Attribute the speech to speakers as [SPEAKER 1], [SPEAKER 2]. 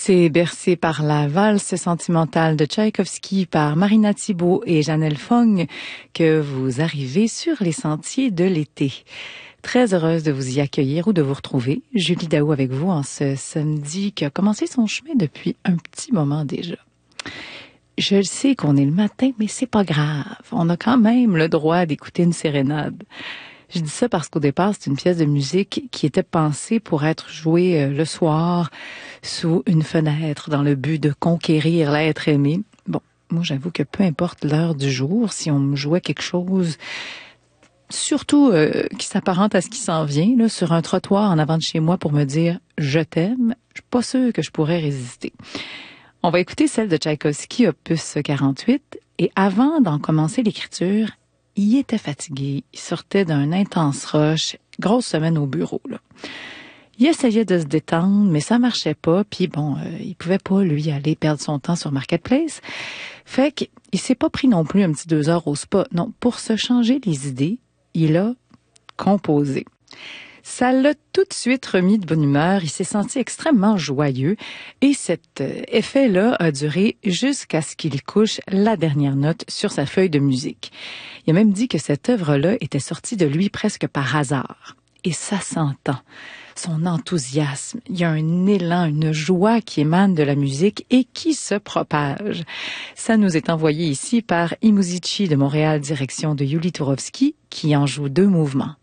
[SPEAKER 1] C'est bercé par la valse sentimentale de Tchaïkovski par Marina Thibault et Janelle Fong que vous arrivez sur les sentiers de l'été. Très heureuse de vous y accueillir ou de vous retrouver. Julie Daou avec vous en ce samedi qui a commencé son chemin depuis un petit moment déjà. Je le sais qu'on est le matin, mais c'est pas grave. On a quand même le droit d'écouter une sérénade. Je dis ça parce qu'au départ, c'est une pièce de musique qui était pensée pour être jouée le soir sous une fenêtre dans le but de conquérir l'être aimé. Bon, moi j'avoue que peu importe l'heure du jour, si on me jouait quelque chose, surtout qui s'apparente à ce qui s'en vient, là, sur un trottoir en avant de chez moi pour me dire « je t'aime », je suis pas sûre que je pourrais résister. On va écouter celle de Tchaïkovski, opus 48, et avant d'en commencer l'écriture, il était fatigué, il sortait d'un intense rush, grosse semaine au bureau, là. Il essayait de se détendre, mais ça marchait pas, puis bon, il pouvait pas, lui, aller perdre son temps sur Marketplace. Fait qu'il s'est pas pris non plus un petit 2 heures au spa. Non, pour se changer les idées, il a composé. Ça l'a tout de suite remis de bonne humeur, il s'est senti extrêmement joyeux et cet effet-là a duré jusqu'à ce qu'il couche la dernière note sur sa feuille de musique. Il a même dit que cette œuvre-là était sortie de lui presque par hasard. Et ça s'entend. Son enthousiasme, il y a un élan, une joie qui émane de la musique et qui se propage. Ça nous est envoyé ici par I Muzici de Montréal, direction de Yuli Tourovski, qui en joue 2 mouvements.